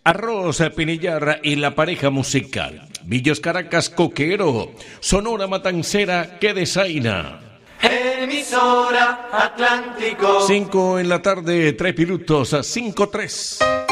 Arroz Pinillar y la pareja musical. Villos Caracas Coquero. Sonora Matancera que desaina. Emisora Atlántico. 5 en la tarde, 3 minutos, 5:03.